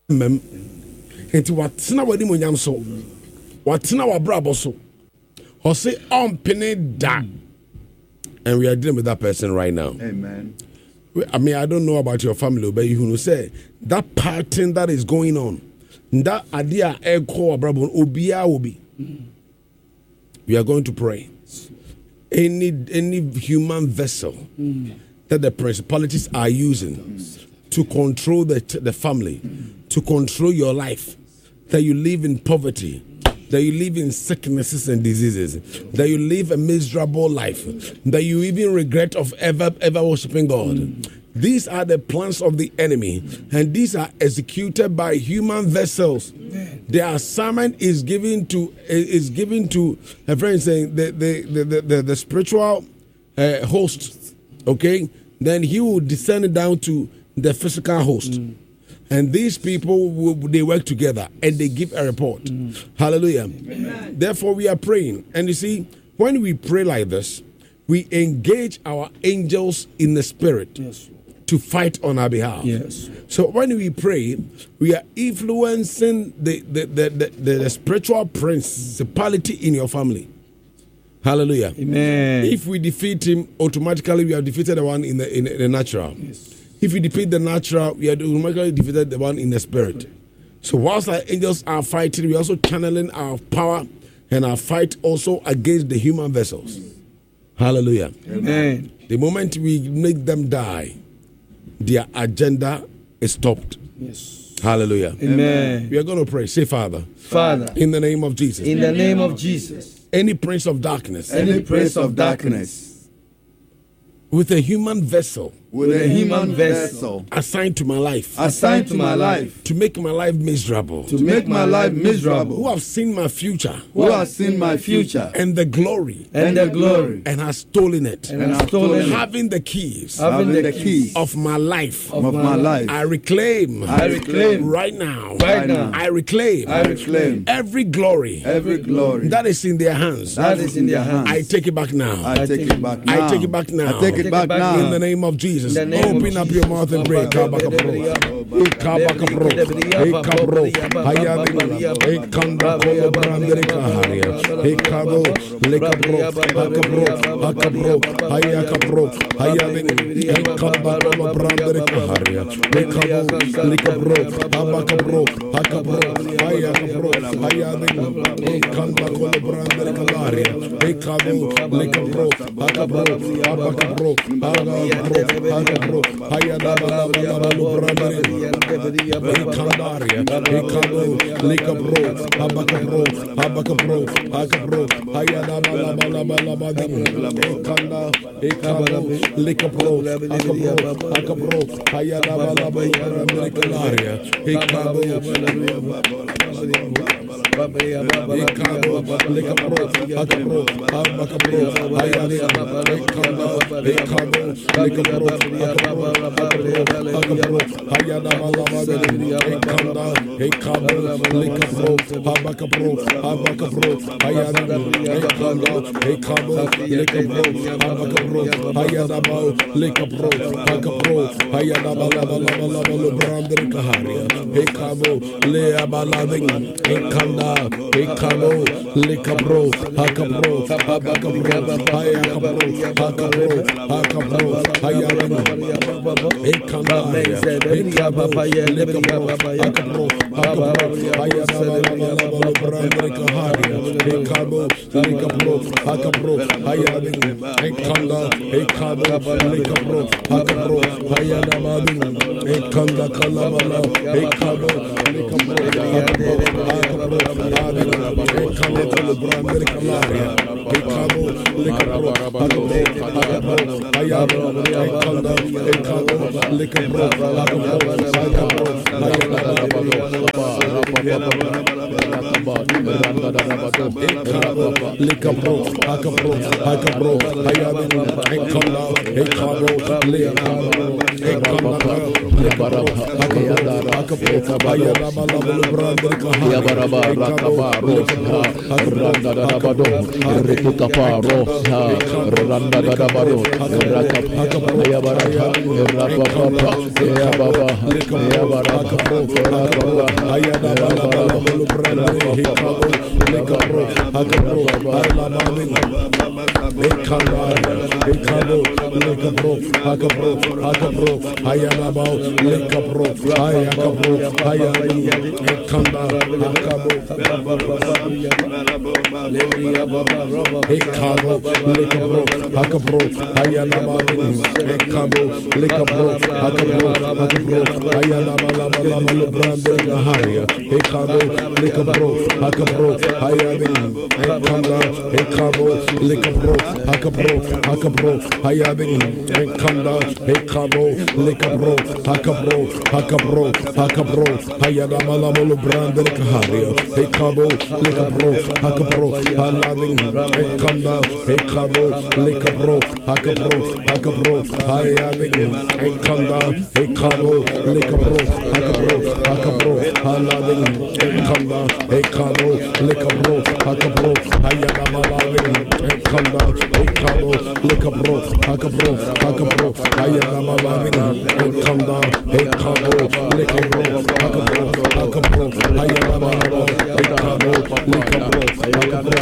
mem enti watena wadi monyam so watena wabrabo so ose ompene da. And we are dealing with that person right now. Amen. I mean, I don't know about your family, but you know, say that pattern that is going on, that idea echo abrabo obia obi. We are going to pray. Any human vessel that the principalities are using to control the family, to control your life, that you live in poverty, that you live in sicknesses and diseases, that you live a miserable life, that you even regret of ever worshiping God. These are the plans of the enemy, and these are executed by human vessels. The assignment is given to a friend saying the spiritual host. Okay, then he will descend it down to the physical host. And these people, they work together and they give a report. Hallelujah. Amen. Therefore, we are praying. And you see, when we pray like this, we engage our angels in the spirit to fight on our behalf. Yes. So when we pray, we are influencing the spiritual principality in your family. Hallelujah. Amen. If we defeat him, automatically we have defeated the one in the natural. Yes. If we defeat the natural, we have automatically defeated the one in the spirit. So whilst our angels are fighting, we are also channeling our power and our fight also against the human vessels. Hallelujah. Amen. The moment we make them die, their agenda is stopped. Yes. Hallelujah. Amen. We are going to pray. Say, Father. Father. In the name of Jesus. In the name of Jesus. Any prince of darkness. Any prince of darkness. With a human vessel. With a human vessel assigned to my life. Assigned to my life. To make my life miserable. To make my life miserable. Who have seen my future. Who have seen my future. And the glory. And the glory. And has stolen it. And has stolen it. Having the keys. Having the keys. Of my life. Of my life. I reclaim. I reclaim. Right now. Right now. I reclaim. I reclaim. Every glory. Every glory. That is in their hands. That is in their hands. I take it back now. I take it back now. I take it back now. I take it back now. In the name of Jesus. Open up your mouth and pray. Kabakabro. Kabakabro. Kabro. Hayabin. Kanda Kolo Brandere Kaharia. Kabo. Lekabro. Hakabro. Hakabro. Hayakabro. Hayabin. Kanda Kolo Brandere Kaharia. Kabo. Lekabro. Habakabro. Hakabro. Hayakabro. Hayabin. Kanda Kolo Brandere Kaharia. Kabo. Lekabro. Hakabro. Habakabro. Hakabro. Hayada bala brandere kandaria ekabo lekabro abakabro hayada bala kanda ekabo lekabro akabro hayada bala brandere kandaria ekabo lekabro akabro abakabro hayada kanda ekabo lekabro Hayada Malabada, Ekanda, Ekabo, Lekabro, Habakabro, Hayada, Ekanda, Ekabo, Lekabro, Habakabro, Hayada Bao, Lekabro, Hakabro, Hayada Balabala, Brandre Kaharia, Ekabo, Leabalading, Ekanda, Ekabo, Lekabro, Hakabro, Habakabro, Hayakabro, Hakabro, Hayada. Ekanda, Ekabo, Lekabro, Hakabro, Hayada Brandre Kaharia, Ekabo, Lekabro, Hakabro, Hayada, Ekanda, Ekabo, Lekabro, Hakabro, Hayada Badin, Ekanda Kalabala, Ekabo, Lekabro, Hakabro, Ekabo, Brandre Kaharia, Ekabo, Lekabro, Hakabro, Hayada, Ekanda, Ekabo, Lekabro, Hakabro, Hayada, randa da bado Likabro, Hakabro, Hakabro, Hayabin, Ekanda, Ekabo, Leakabo, Ekanda, Lekabro, Hakabro, Hakabro, Hayabala, Brandrika, Yabaraba Rakaba Rosa Randa da bado Rikuka Rosa Randa da bado Rakaba Yabaraba Rapapa Yababa Yabaraba Hayabala Lekabro, Hakabro, Ekanda, Ekabo, Lekabro, Hakabro, Hakabro, Hayababa, Lekabro, Hayakabro, Hayabin, Ekanda, Hakabo, Ekabo, Lekabro, Hakabro, Hayababa, Ekabo, Lekabro, Hakabro, Hakabro, Hayababa, Brande, Haria, Ekabo, Lekabro, Hakabro, Hayabin, Ekanda, Ekabo, Lekabro, Hakabro, Hakabro, Hayabin, Ekanda, Ekabo, Lekabro, Hakabro, Hakabro, Hakabro, Hayabala, Brande, Haria, Ekabo, Lekabro, Hakabro, Hayabin, Ekanda, Ekabo, Lekabro, Hakabro, Hakabro, Hayabin, Ekanda, Ekabo, Lekabro, Hakabro, Hakabro, Hayabin, Ekanda, Ekabo, Lekabro, Hakabro, Hayabala, Ekanda, Ekabo, Lekabro, Hakabro, Hakabro, Hayabala, Ekanda, Ekabo, Lekabro, Hakabro, Hakabro, Hayabala, Ekabo, Lekabro, Hakabro,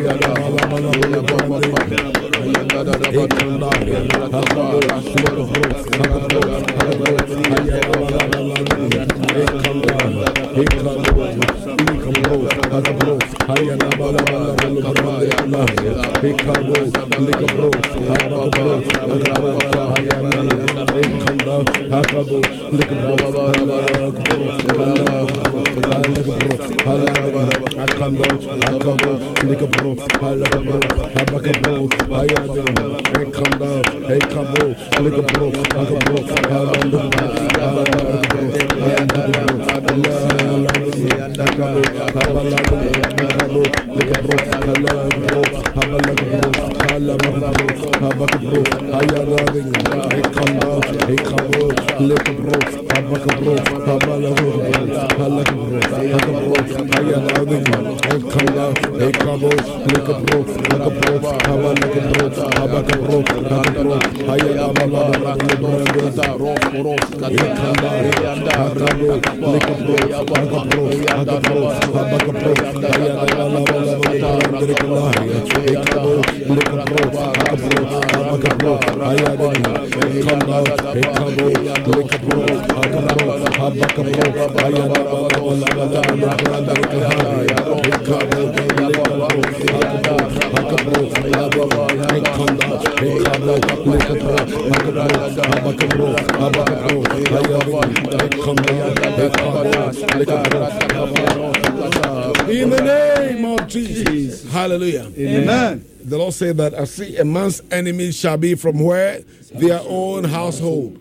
In the name of Jesus. Hallelujah. Amen. The Lord said that I see a man's enemies shall be from where? Their own household.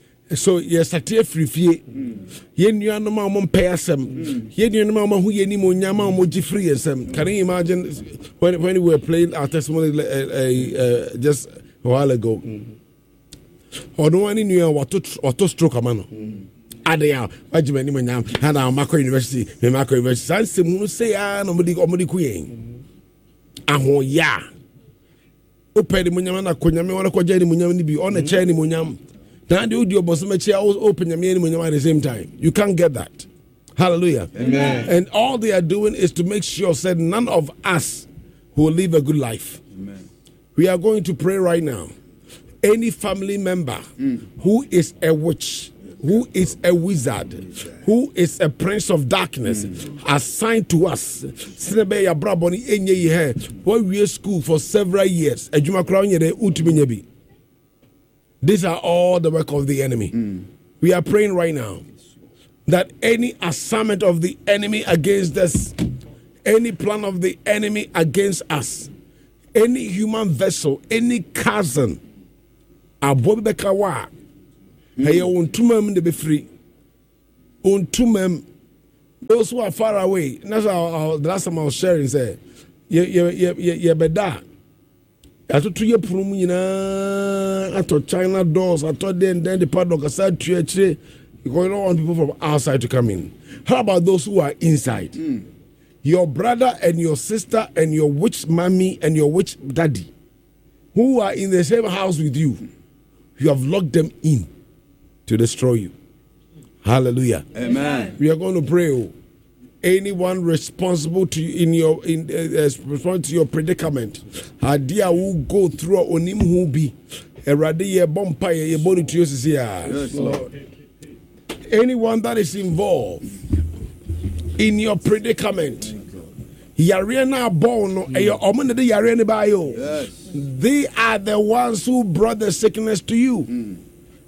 So yes, I tell free fee. Yen you are no more pay some. Yen you no more who ye ni mo nyama mo free some. Can you imagine when we were playing our testimony just a while ago? Or no one knew what to stroke a man. Adea, Wajimani Manam, and our Mako University, the Mako University. Sans Simu say, nobody queen. Aho ya. Open the Munyamana Kunyami, or Kojani Munyami be on a chain in Munyam. Now do your boss make open your Munyam at the same time. You can't get that. Hallelujah. Amen. And all they are doing is to make sure that none of us will live a good life. Amen. We are going to pray right now. Any family member who is a witch, who is a wizard, who is a prince of darkness, assigned to us. When we are school for several years, these are all the work of the enemy. We are praying right now that any assignment of the enemy against us, any plan of the enemy against us, any human vessel, any cousin, Abobekawa. Hey, on tumam de be free. On tumam Those who are far away. That's how the last time I was sharing said, yeah, beda. I told you I told China doors, I told them then the padlock aside to you don't want people from outside to come in. How about those who are inside? Your brother and your sister and your witch mommy and your witch daddy who are in the same house with you, you have locked them in to destroy you. Hallelujah. Amen. We are going to pray. Anyone responsible to you responsible to your predicament, idea will go through onim who be a radier bompa ye body to you. Yes, Lord. Anyone that is involved in your predicament, Yarena Bono, Yarena Bayo. Yes. They are the ones who brought the sickness to you.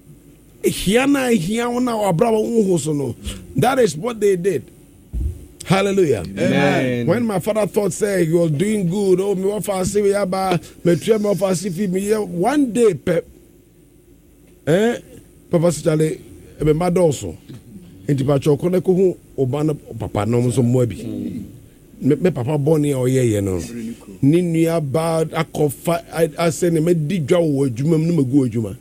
That is what they did. Hallelujah. Amen. When my father thought, say, you're doing good, oh, one day, Papa Sitale, my also. And if I choke on a coon, Obana, Papa, no, some mobi. Me Papa Bonnie or ye, you know. Ninia bad, I send him a digger or Juma.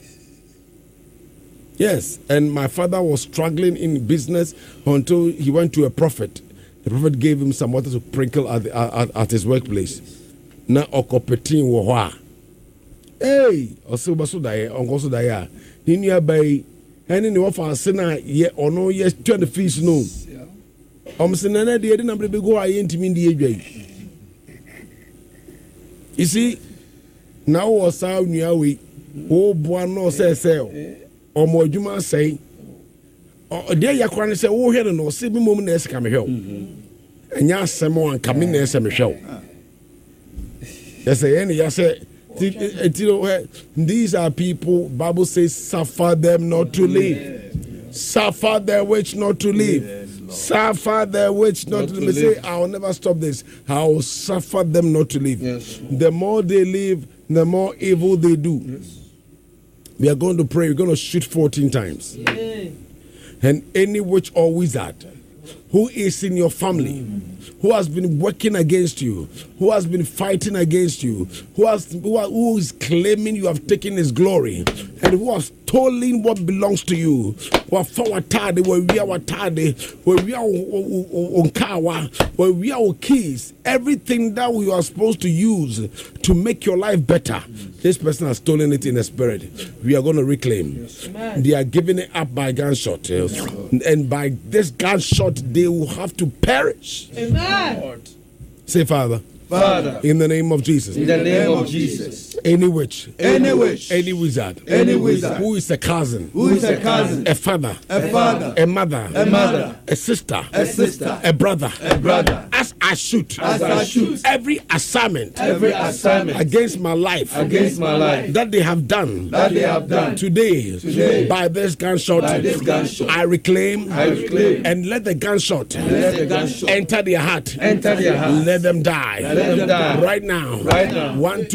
Yes, and my father was struggling in business until he went to a prophet. The prophet gave him some water to sprinkle at his workplace. Na okopetin wo hwa. Hey, osubaso daye, ongoso daye. Ni nua bai, ene ni wo fa ase na ye ono ye 20 fees no. Omse na de na be go aye ntimi ndi edwai. You see, now was how nua we wo boa no se Omo adwuma say de yakwa ne say wo hwe no se bi mom na esika me hwe enya asem wan ka me na ese me hwe yes say these are people Bible says suffer them not to live, suffer their witch not to live, suffer their witch not to live. Say I will never stop this, I will suffer them not to live. The more they live, the more evil they do. We are going to pray. We're going to shoot 14 times. And any witch or wizard who is in your family, who has been working against you, who has been fighting against you, who is claiming you have taken his glory, and who has stolen what belongs to you, where we are keys, everything that you are supposed to use to make your life better, this person has stolen it in the spirit. We are going to reclaim. They are giving it up by gunshot, and by this gunshot they will have to perish. Amen. Say, Father, in the name of Jesus, in the name of Jesus, any witch, any wizard, who is a cousin, a father, a mother, a sister, a brother, as I shoot every assignment against my life, that they have done, today by this gunshot, I reclaim, and let the gunshot enter their heart, let them die. Right now. 1, 2.